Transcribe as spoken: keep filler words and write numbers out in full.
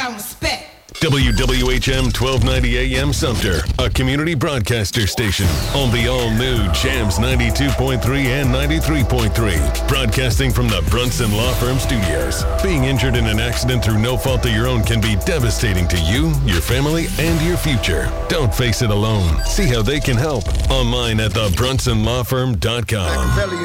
time respect. W W H M twelve ninety A M Sumter, a community broadcaster station on the all-new Jams ninety-two point three and ninety-three point three. Broadcasting from the Brunson Law Firm Studios. Being injured in an accident through no fault of your own can be devastating to you, your family, and your future. Don't face it alone. See how they can help online at the brunson law firm dot com.